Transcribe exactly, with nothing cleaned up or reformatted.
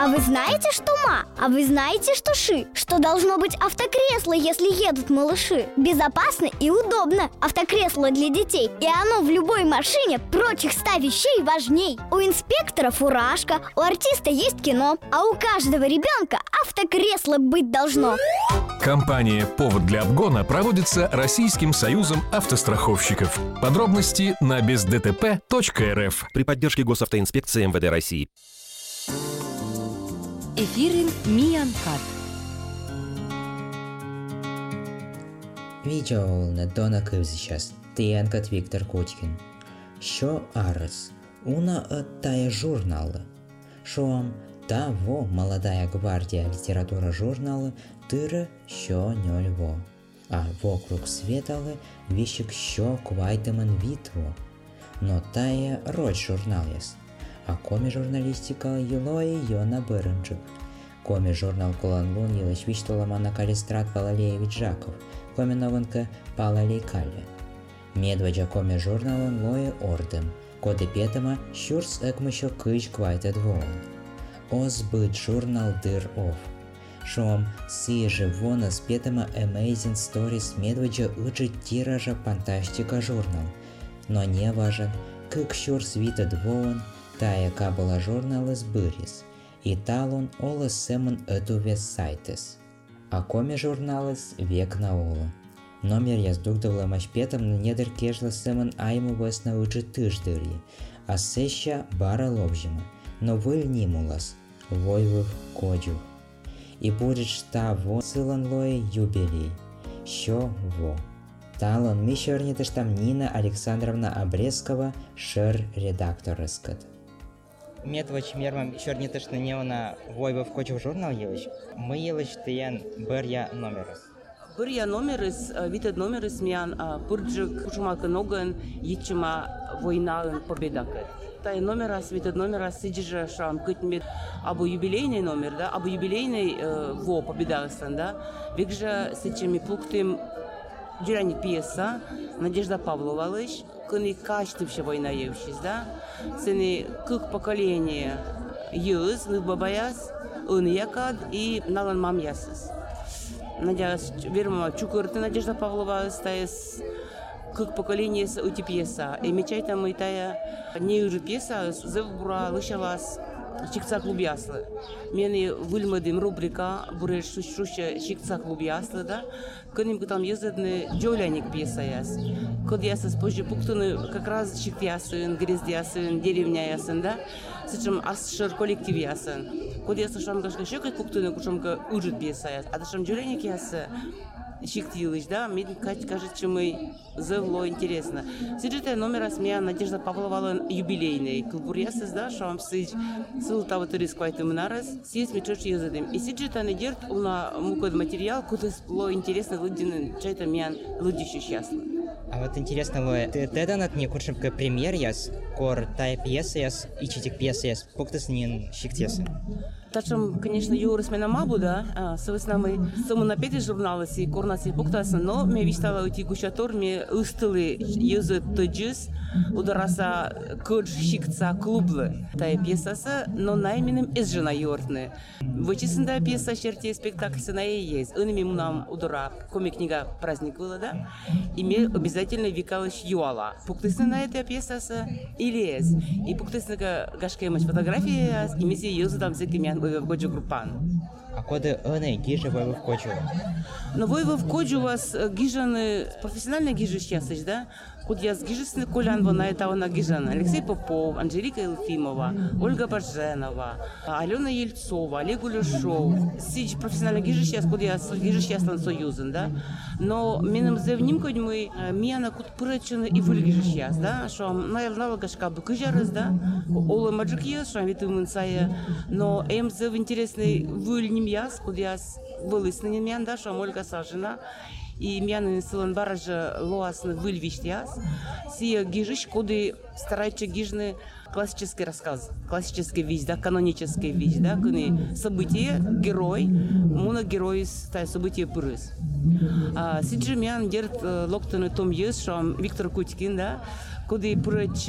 вы знаете, что ма? А вы знаете, что ши? Что должно быть автокресло, если едут малыши? Безопасно и удобно. Автокресло для детей. И оно в любой машине прочих ста вещей важней. У инспектора фуражка, у артиста есть кино, а у каждого ребенка автокресло быть должно. Компания «Повод для обгона» проводится Российским союзом автостраховщиков. Подробности на без дэ тэ пэ точка эр эф. При поддержке Госавтоинспекции эм вэ дэ России. Ефірин Міянкат. Відео на Дона Кивзичас, Тіянкат Віктор Кутькін. Що арес? Уна оттая журнала. Шоам та во молодая гвардия литература журнала тыра що нёльво. А вокруг светалы вещик що квайтамен витво. Но тая роль журнал есть. А коми журналистика елой йона бырынчык. Коми журнал Куланлун елыш виштоламана Калистрат Палалеевич Жаков. Коми новынка Палалей Калли. Медведя коми журналын лое ордым. Коды петама щурс экмышо кыч квайтет вон. Оз быт журнал дыр оф. Шом сиже вона с петама Amazing Stories медведя учит тиража фантастика журнал. Но не важен, как щурс витет вон, тая кабала журналы сбырис, и талон олы семен этувес сайтес. А коми журналыс век на ола. Номер яздугдавла машпетом на недр кежла семен айму вас научит тыждырье, а сеща бара лобжима, но вы нимулас, войвыв кодю. И будет шта во сылан лое юбилей, що во. Талон мишернитыш там Нина Александровна Обрезкова, шер редактор искат. Метвач мермам чернитышны неона войвов кочев журнал елыч. Мы елыч тиян бырья номерыс. Бырья номерыс, витед номерыс миян пырджик кушумалка ноган ечима войналын победакы. Тай номерас, витед номерас сидижа шам кытмет або юбилейный номер, да, або юбилейный э, во победалыстан, да. Викжа сечеми пуктым Джираник пьеса Надежда Павлова лыч, кыны качтывши война евшись, да. Сыны кык поколение юз, ныг бабаяс, ын якад и налан мам ясыс. Надяс верма чукырты Надежда Павлова стаес кык поколение с ути пьеса. И мечай там и тая не уже пьеса, зевбура лышалас Шикца клуб яслы. Мені вильмадим рубрика буреш шуща шикца клуб яслы, да. Кыним там ездедны джоляник пьеса яс. Код ясыз позже пуктыны как раз шик ясын, грез ясын, деревня ясын, да. Сычым асшыр коллектив ясын. Код ясы шамгашка шекай пуктыны кушамка ужит пьеса яс. А дашам джоляник ясы шиктилыч, да, мне кажется, что мы зевло интересно. Сиджите номера смея Надежда Павлова юбилейный. Кулбурьясыз, да, что вам сидь сыл того турис квайты мнарас, сидь мечоч езадым. И сиджите не дерт уна мукод материал, куда спло интересно лудин, чайта мян лудище счастливо. А вот интересно, Лоя, ты теданат не куршим к премьер яс, кор тай пьеса яс, и читик пьеса яс, пуктас нин шиктесы. Тачам, конечно, юрис мена мабу, да, с нами само напети журналиси, корнаси пуктаса, но мне вистала уйти гущатор, мне устали юзы тоджис, удараса кодж шикца клублы. Тая пьесаса, но найменем из жена юртны. Вычисленная пьеса черти спектакль сына и есть. Уними нам удара комик книга праздник была, да, и мне обязательно викалыш юала. Пуктасна на эта пьеса или есть. И пуктасна гашкаемоч фотография, и месье юзы там всякими в коджу группан. А коды они гижи войвов коджу? Но войвов коджу у вас гижаны профессиональные гижи сейчас, да? Куд я с гижесны Колян вона это она гижана. Алексей Попов, Анжелика Елфимова, Ольга Баженова, Алена Ельцова, Олег Улешов. Сидж профессиональные гижи сейчас, куд я с гижи сейчас на союзен, да? Но минем зевним код мы мияна куд прочены и выль гижи сейчас, да? Что наявнала гашка бы кыжарыз, да? Олы маджик ес, что витамин сая. Но эм зев интересный выль ним яс, куд я вылыс на ним ян, да? Что Ольга Сажина. И мяны сылан баража лоасны выльвиштяс. Сия гижиш, коды стараются гижны классический рассказ, классический вещь, да, канонический вещь, да, кыны событие, герой, моногерой, тай событие пырыс. А сиджи мян дерт локтаны том ес, что Виктор Кутькин, да, коды пырыч